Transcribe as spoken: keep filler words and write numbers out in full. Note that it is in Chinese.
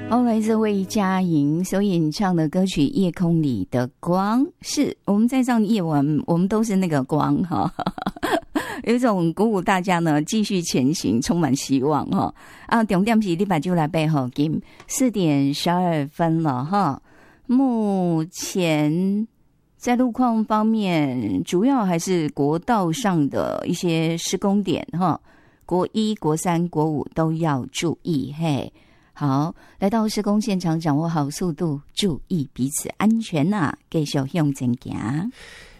哦，来自魏佳莹所演唱的歌曲《夜空里的光》，是我们在上夜晚，我们都是那个光哈，有一种鼓舞大家呢继续前行，充满希望哈。啊，重点是你把就来背后，今四点十二分了哈。目前在路况方面，主要还是国道上的一些施工点哈，国一、国三、国五都要注意嘿。好，来到施工现场，掌握好速度，注意彼此安全呐、啊，继续向前行。